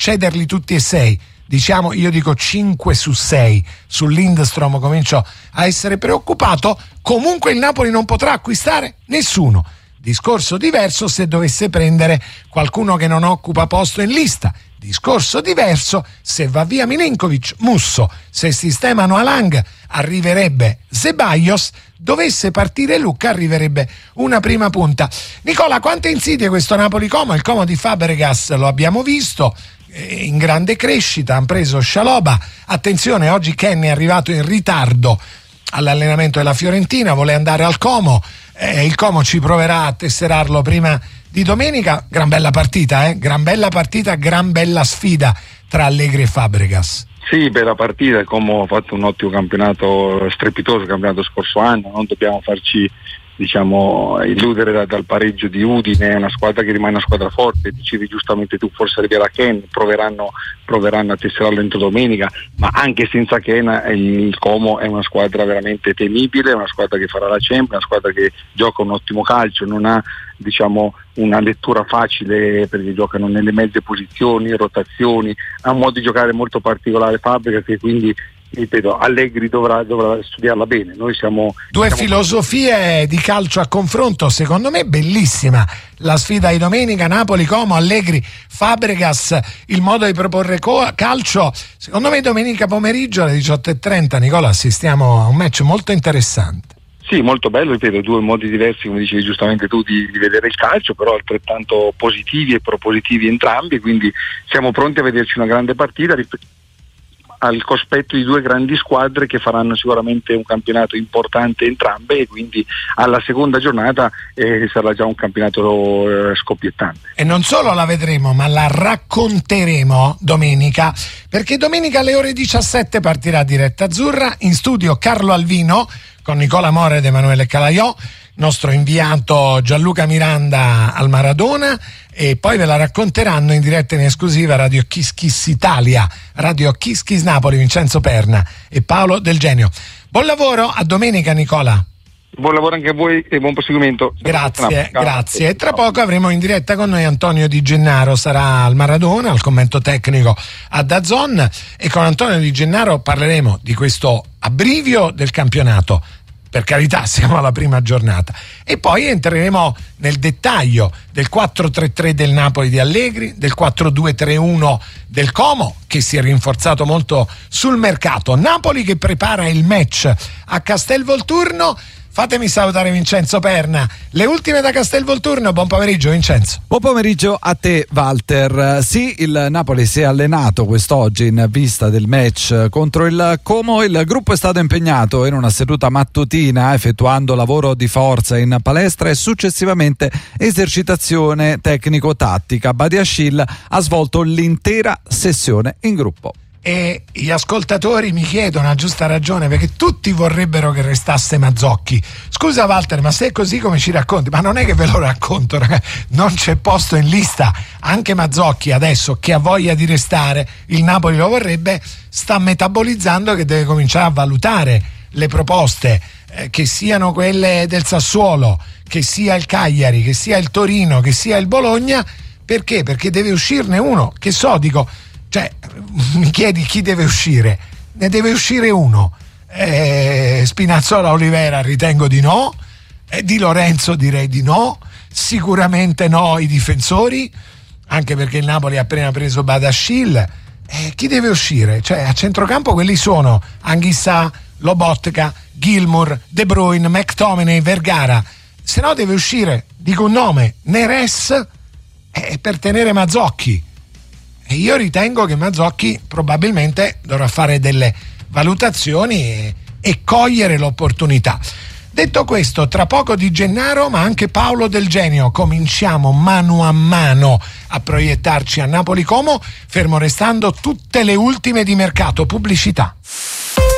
cederli tutti e 6. Diciamo, io dico 5 su 6 su Lindstrom, comincio a essere preoccupato. Comunque il Napoli non potrà acquistare nessuno. Discorso diverso se dovesse prendere qualcuno che non occupa posto in lista. Discorso diverso se va via Milinkovic, Musso, se sistemano Alang arriverebbe Ceballos, dovesse partire Lucca arriverebbe una prima punta. Nicola, quante insidie questo Napoli-Como? Il Como di Fabregas lo abbiamo visto in grande crescita, hanno preso Scialoba. Attenzione, oggi Kenny è arrivato in ritardo all'allenamento della Fiorentina, vuole andare al Como, il Como ci proverà a tesserarlo prima di domenica. Gran bella partita, gran bella sfida tra Allegri e Fabregas. Sì, bella partita, il Como ha fatto un ottimo campionato, strepitoso campionato scorso anno, non dobbiamo farci illudere dal pareggio di Udine. È una squadra che rimane una squadra forte, dicevi giustamente tu, forse arriverà Ken, proveranno a tesserarlo entro domenica, ma anche senza Ken il Como è una squadra veramente temibile, è una squadra che farà la Champions, una squadra che gioca un ottimo calcio, non ha una lettura facile perché giocano nelle mezze posizioni, rotazioni, ha un modo di giocare molto particolare Fabregas, che quindi ripeto, Allegri dovrà studiarla bene. Noi siamo filosofie di calcio a confronto, secondo me bellissima la sfida di domenica, Napoli, Como, Allegri, Fabregas, il modo di proporre calcio. Secondo me domenica pomeriggio alle 18:30, Nicola, assistiamo a un match molto interessante. Sì, molto bello, ripeto, due modi diversi, come dicevi giustamente tu, di vedere il calcio, però altrettanto positivi e propositivi entrambi, quindi siamo pronti a vederci una grande partita al cospetto di due grandi squadre che faranno sicuramente un campionato importante entrambe, e quindi alla seconda giornata sarà già un campionato scoppiettante. E non solo la vedremo, ma la racconteremo domenica, perché domenica alle ore 17 partirà Diretta Azzurra, in studio Carlo Alvino con Nicola Mora ed Emanuele Calaiò, nostro inviato Gianluca Miranda al Maradona, e poi ve la racconteranno in diretta in esclusiva Radio Kiss Kiss Italia, Radio Kiss Kiss Napoli, Vincenzo Perna e Paolo Del Genio. Buon lavoro, a domenica Nicola. Buon lavoro anche a voi e buon proseguimento. Grazie. E tra poco avremo in diretta con noi Antonio Di Gennaro, sarà al Maradona, al commento tecnico a DAZN, e con Antonio Di Gennaro parleremo di questo abbrivio del campionato. Per carità, siamo alla prima giornata. E poi entreremo nel dettaglio del 4-3-3 del Napoli di Allegri, del 4-2-3-1 del Como, che si è rinforzato molto sul mercato. Napoli che prepara il match a Castelvolturno. Fatemi salutare Vincenzo Perna. Le ultime da Castelvolturno. Buon pomeriggio Vincenzo. Buon pomeriggio a te Walter. Sì, il Napoli si è allenato quest'oggi in vista del match contro il Como. Il gruppo è stato impegnato in una seduta mattutina effettuando lavoro di forza in palestra e successivamente esercitazione tecnico-tattica. Badiashile ha svolto l'intera sessione in gruppo. E gli ascoltatori mi chiedono a giusta ragione, perché tutti vorrebbero che restasse Mazzocchi. Scusa Walter, ma se è così come ci racconti, ma non è che ve lo racconto, ragazzi, non c'è posto in lista. Anche Mazzocchi adesso, che ha voglia di restare, il Napoli lo vorrebbe, sta metabolizzando che deve cominciare a valutare le proposte, che siano quelle del Sassuolo, che sia il Cagliari, che sia il Torino, che sia il Bologna. Perché? Perché deve uscirne uno, che so, dico, cioè, mi chiedi chi deve uscire? Ne deve uscire uno. Spinazzola, Olivera ritengo di no, Di Lorenzo direi di no, sicuramente no i difensori, anche perché il Napoli ha appena preso Badiashile. Chi deve uscire? Cioè, a centrocampo quelli sono Anghissà, Lobotka, Gilmour, De Bruyne, McTominay, Vergara. Se no deve uscire, dico un nome, Neres, per tenere Mazzocchi. E io ritengo che Mazzocchi probabilmente dovrà fare delle valutazioni e cogliere l'opportunità. Detto questo, tra poco Di Gennaro, ma anche Paolo Del Genio. Cominciamo mano a mano a proiettarci a Napoli Como, fermo restando tutte le ultime di mercato. Pubblicità.